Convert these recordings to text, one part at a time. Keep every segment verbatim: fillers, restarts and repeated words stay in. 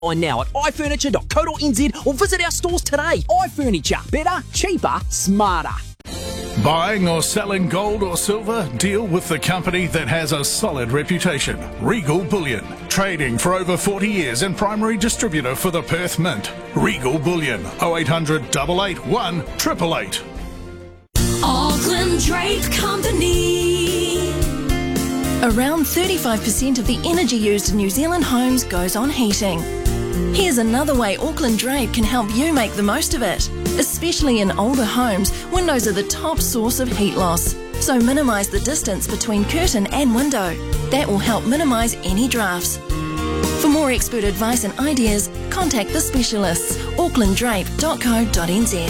Online now at i furniture dot co dot n z or visit our stores today. iFurniture. Better, cheaper, smarter. Buying or selling gold or silver? Deal with the company that has a solid reputation. Regal Bullion. Trading for over forty years and primary distributor for the Perth Mint. Regal Bullion. oh eight hundred, eight eight one, eight eight eight. Auckland Drape Company. Around thirty-five percent of the energy used in New Zealand homes goes on heating. Here's another way Auckland Drape can help you make the most of it. Especially in older homes, windows are the top source of heat loss. So minimise the distance between curtain and window. That will help minimise any drafts. For more expert advice and ideas, contact the specialists, auckland drape dot co dot n z.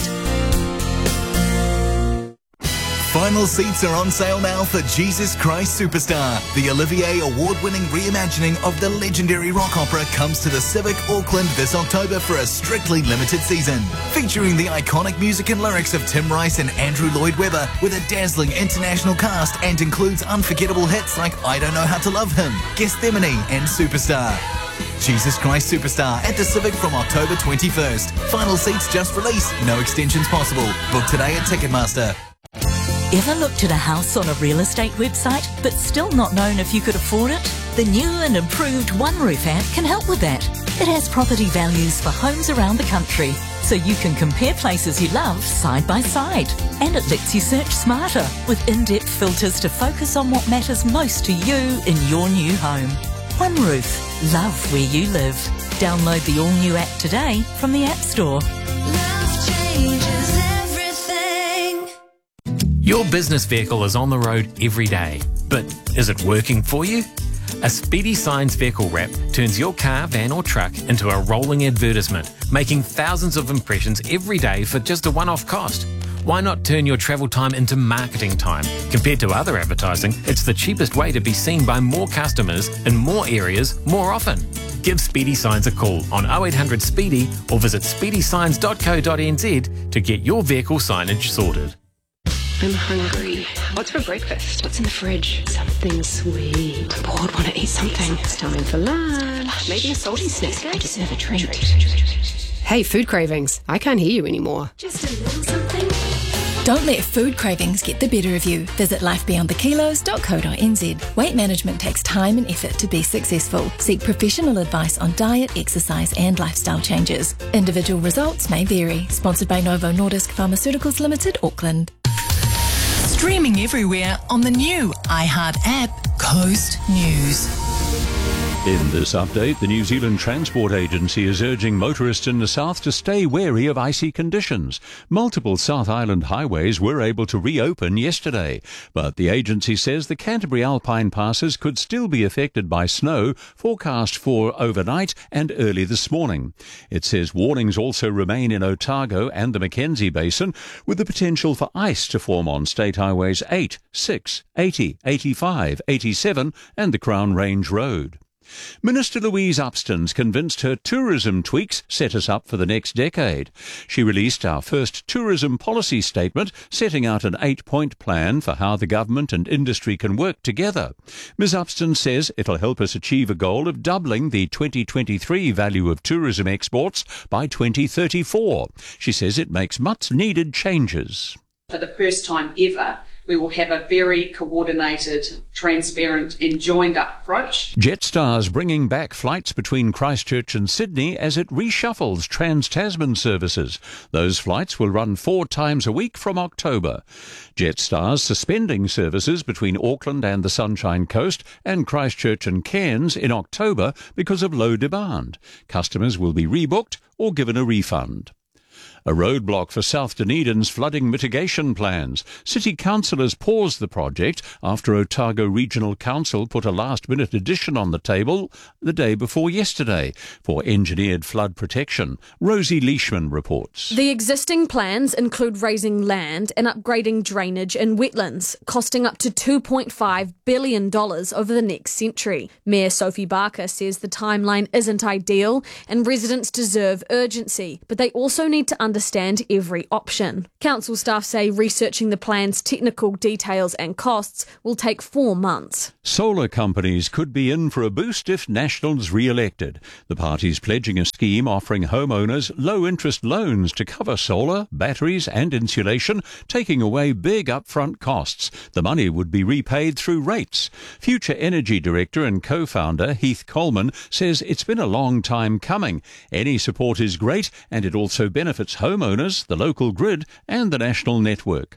Final seats are on sale now for Jesus Christ Superstar. The Olivier Award-winning reimagining of the legendary rock opera comes to the Civic Auckland this October for a strictly limited season. Featuring the iconic music and lyrics of Tim Rice and Andrew Lloyd Webber with a dazzling international cast and includes unforgettable hits like I Don't Know How to Love Him, Gethsemane and Superstar. Jesus Christ Superstar at the Civic from October twenty-first. Final seats just released, no extensions possible. Book today at Ticketmaster. Ever looked at a house on a real estate website but still not known if you could afford it? The new and improved OneRoof app can help with that. It has property values for homes around the country, so you can compare places you love side by side. And it lets you search smarter with in-depth filters to focus on what matters most to you in your new home. OneRoof. Love where you live. Download the all-new app today from the App Store. Love changes everything. Your business vehicle is on the road every day, but is it working for you? A Speedy Signs vehicle wrap turns your car, van or truck into a rolling advertisement, making thousands of impressions every day for just a one-off cost. Why not turn your travel time into marketing time? Compared to other advertising, it's the cheapest way to be seen by more customers in more areas more often. Give Speedy Signs a call on oh eight hundred Speedy or visit speedy signs dot co dot n z to get your vehicle signage sorted. I'm hungry. What's for breakfast? What's in the fridge? Something sweet. I'm bored, want to eat something. It's time for lunch. Maybe a salty snack. I deserve a treat. Hey, food cravings. I can't hear you anymore. Just a little something. Don't let food cravings get the better of you. Visit life beyond the kilos dot co dot n z. Weight management takes time and effort to be successful. Seek professional advice on diet, exercise and lifestyle changes. Individual results may vary. Sponsored by Novo Nordisk Pharmaceuticals Limited, Auckland. Streaming everywhere on the new iHeart app, Coast News. In this update, the New Zealand Transport Agency is urging motorists in the south to stay wary of icy conditions. Multiple South Island highways were able to reopen yesterday, but the agency says the Canterbury Alpine passes could still be affected by snow forecast for overnight and early this morning. It says warnings also remain in Otago and the Mackenzie Basin, with the potential for ice to form on State Highways eight, six, eighty, eighty-five, eighty-seven and the Crown Range Road. Minister Louise Upston's convinced her tourism tweaks set us up for the next decade. She released our first tourism policy statement, setting out an eight-point plan for how the government and industry can work together. Ms Upston says it'll help us achieve a goal of doubling the twenty twenty-three value of tourism exports by twenty thirty-four. She says it makes much-needed changes. For the first time ever, we will have a very coordinated, transparent and joined-up approach. Jetstar's bringing back flights between Christchurch and Sydney as it reshuffles Trans-Tasman services. Those flights will run four times a week from October. Jetstar's suspending services between Auckland and the Sunshine Coast and Christchurch and Cairns in October because of low demand. Customers will be rebooked or given a refund. A roadblock for South Dunedin's flooding mitigation plans. City councillors paused the project after Otago Regional Council put a last-minute addition on the table the day before yesterday for engineered flood protection. Rosie Leishman reports. The existing plans include raising land and upgrading drainage in wetlands, costing up to two point five billion dollars over the next century. Mayor Sophie Barker says the timeline isn't ideal and residents deserve urgency, but they also need to to understand every option. Council staff say researching the plan's technical details and costs will take four months. Solar companies could be in for a boost if National's re-elected. The party's pledging a scheme offering homeowners low-interest loans to cover solar, batteries and insulation, taking away big upfront costs. The money would be repaid through rates. Future Energy Director and co-founder Heath Coleman says it's been a long time coming. Any support is great, and it also benefits homeowners, the local grid and the national network.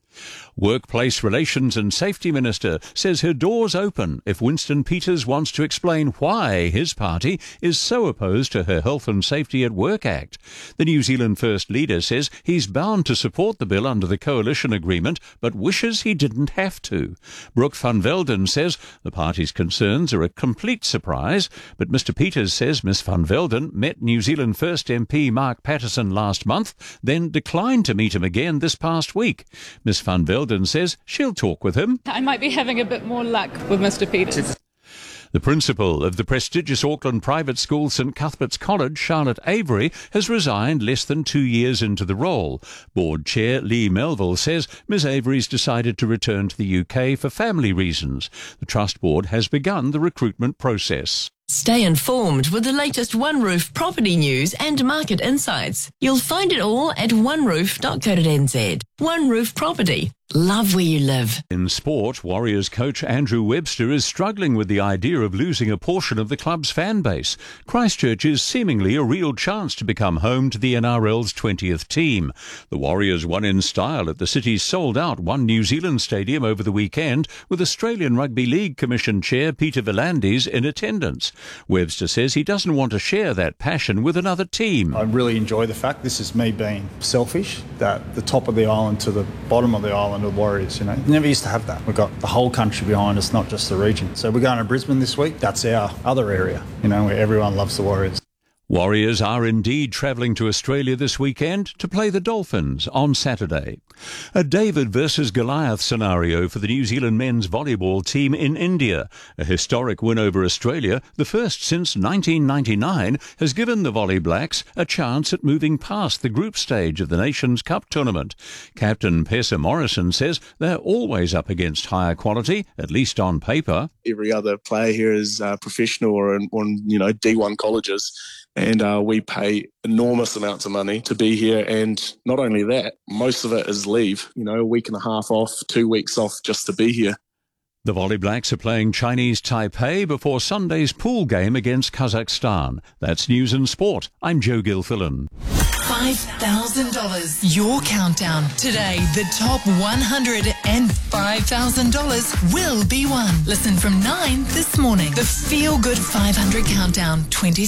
Workplace Relations and Safety Minister says her door's open if Winston Peters wants to explain why his party is so opposed to her Health and Safety at Work Act. The New Zealand First leader says he's bound to support the bill under the coalition agreement, but wishes he didn't have to. Brooke van Velden says the party's concerns are a complete surprise, but Mister Peters says Miss van Velden met New Zealand First M P Mark Patterson last month, then declined to meet him again this past week. Miss van Velden says she'll talk with him. I might be having a bit more luck with Mister Peters. The principal of the prestigious Auckland private school St Cuthbert's College, Charlotte Avery, has resigned less than two years into the role. Board Chair Lee Melville says Miss Avery's decided to return to the U K for family reasons. The Trust Board has begun the recruitment process. Stay informed with the latest One Roof property news and market insights. You'll find it all at one roof dot co dot n z. One Roof Property. Love where you live. In sport, Warriors coach Andrew Webster is struggling with the idea of losing a portion of the club's fan base. Christchurch is seemingly a real chance to become home to the N R L's twentieth team. The Warriors won in style at the city's sold-out One New Zealand Stadium over the weekend, with Australian Rugby League Commission Chair Peter V'landys in attendance. Webster says he doesn't want to share that passion with another team. I really enjoy the fact, this is me being selfish, that the top of the island to the bottom of the island are Warriors, you know. Never used to have that. We've got the whole country behind us, not just the region. So we're going to Brisbane this week. That's our other area, you know, where everyone loves the Warriors. Warriors are indeed travelling to Australia this weekend to play the Dolphins on Saturday. A David versus Goliath scenario for the New Zealand men's volleyball team in India. A historic win over Australia, the first since nineteen ninety-nine, has given the Volley Blacks a chance at moving past the group stage of the Nations Cup tournament. Captain Pessa Morrison says they're always up against higher quality, at least on paper. Every other player here is uh, professional or on, on you know D one colleges. And uh, we pay enormous amounts of money to be here. And not only that, most of it is leave, you know, a week and a half off, two weeks off just to be here. The Volley Blacks are playing Chinese Taipei before Sunday's pool game against Kazakhstan. That's News and Sport. I'm Joe Gilfillan. five thousand dollars. Your countdown. Today, the top one hundred and five thousand dollars will be won. Listen from nine this morning. The Feel Good five hundred Countdown twenty